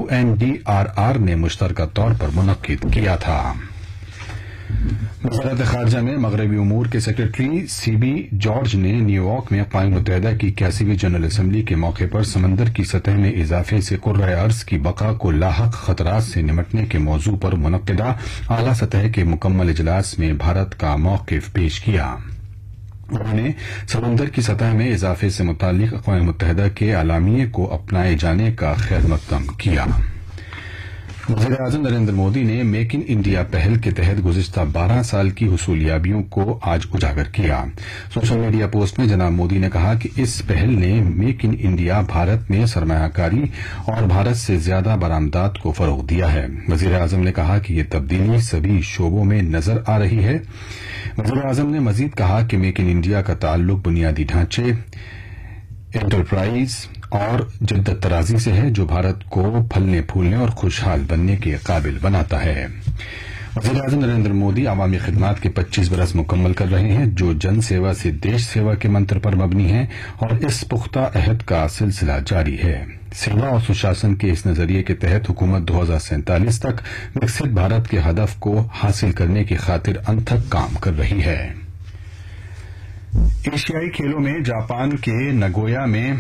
UNDRR ने मुश्तरका तौर पर मुनक्किद किया था। वज़ारत ख़ारजा में मग़रबी उमूर के सेक्रेटरी CB जॉर्ज ने न्यूयॉर्क में अक़वाम मुत्तहिदा की 81वीं जनरल असम्बली के मौके पर समंदर की सतह में इजाफे से कुर्रा अर्ज़ की बका को लाहक खतरात से निमटने के मौजू पर मुनक्किदा आला सतह के मुकम्मल इजलास में भारत का मौक़िफ़ पेश किया। उन्होंने समंदर की सतह में इजाफे से मुताल्लिक़ अक़वाम मुत्तहिदा के आलामिये को अपनाए जाने का खैर मक़दम किया। वज़ीर-ए-आज़म नरेंद्र मोदी ने मेक इन इंडिया पहल के तहत गुज़िश्ता 12 साल की हुसूलियाबियों को आज उजागर किया। सोशल मीडिया पोस्ट में जनाब मोदी ने कहा कि इस पहल ने मेक इन इंडिया भारत में सरमायाकारी और भारत से ज्यादा बरामदात को फरोग़ दिया है। वज़ीर-ए-आज़म ने कहा कि ये तब्दीली सभी शोबों में नजर आ रही है। वज़ीर-ए-आज़म ने मजीद कहा कि मेक इन इंडिया का ताल्लुक बुनियादी ढांचे, एंटरप्राइज और जिद्दत तराजी से है, जो भारत को फलने फूलने और खुशहाल बनने के काबिल बनाता है। वज़ीर-ए-आज़म नरेंद्र मोदी अवामी खिदमात के 25 बरस मुकम्मल कर रहे हैं, जो जन सेवा से देश सेवा के मंत्र पर मबनी है और इस पुख्ता अहद का सिलसिला जारी है। सेवा और सुशासन के इस नजरिए के तहत हुकूमत 2047 तक विकसित भारत के हदफ को हासिल करने की खातिर अनथक काम कर रही है। एशियाई खेलों में जापान के नगोया में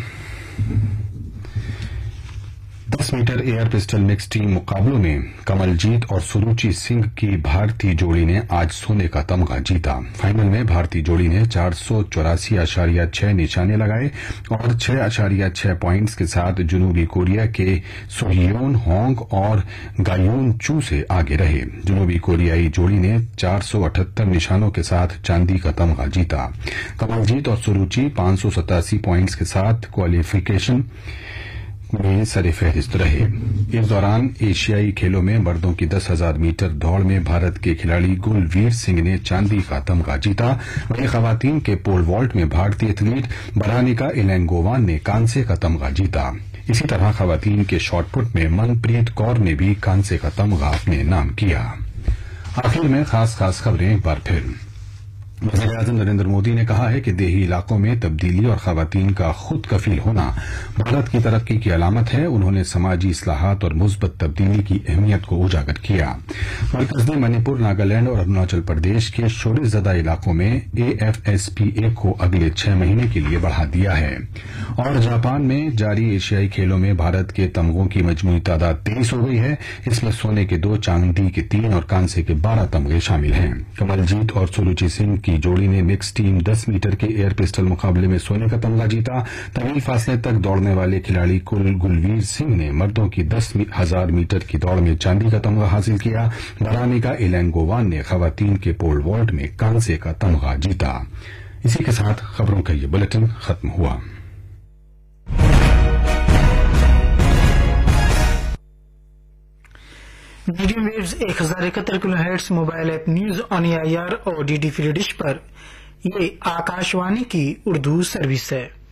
10 metre air pistol mix team मुकाबलों में कमलजीत और सुरुचि सिंह की भारतीय जोड़ी ने आज सोने का तमगा जीता। फाइनल में भारतीय जोड़ी ने 484.6 निशाने लगाए और 6.6 पॉइंट्स के साथ जनूबी कोरिया के सोहियोन होंग और गायून चू से आगे रहे। जनूबी कोरियाई जोड़ी ने 478 निशानों के साथ चांदी का तमगा जीता। कमलजीत और सुरुचि 587 पॉइंट्स के साथ क्वालिफिकेशन में सरफहरिस्त रहे। इस दौरान एशियाई खेलों में मर्दों की 10,000 मीटर दौड़ में भारत के खिलाड़ी गुलवीर सिंह ने चांदी का तमगा जीता। वहीं खवातीन के पोल वॉल्ट में भारतीय एथलीट बरानिका इलेंगोवान ने कांसे का तमगा जीता। इसी तरह खवातीन के शॉटपुट में मनप्रीत कौर ने भी कांसे का तमगा अपने नाम किया। आखिर में खास खबरें एक बार फिर। वज़ीर-ए-आज़म नरेंद्र मोदी ने कहा है कि देही इलाकों में तब्दीली और खवातीन का खुद कफील होना भारत की तरक्की की अलामत है। उन्होंने समाजी इस्लाहात और मुस्बत तब्दीली की अहमियत को उजागर किया। मरकज ने मणिपुर, नागालैंड और अरुणाचल प्रदेश के शोरज़दा इलाकों में AFSPA को अगले 6 महीने के लिए बढ़ा दिया है। और जापान में जारी एशियाई खेलों में भारत के तमगों की मजमूई तादाद 23 हो गई है। इसमें सोने के 2, चांदी के 3 और कांसे के 12 तमगे शामिल हैं। कमलजीत और सुरुचि सिंह की जोड़ी ने मिक्स टीम 10 मीटर के एयर पिस्टल मुकाबले में सोने का तमगा जीता। तवील फासले तक दौड़ने वाले खिलाड़ी गुलवीर सिंह ने मर्दों की 10,000 मीटर की दौड़ में चांदी का तमगा हासिल किया। बरानिका इलेंगोवान ने खवातीन के पोल वॉल्ट में कांसे का तमगा जीता। इसी के साथ खबरों का ये बुलेटिन खत्म हुआ। Medium waves 1071 kilohertz mobile app news on AIR और DD फ्री डिश पर ये आकाशवाणी की उर्दू सर्विस है।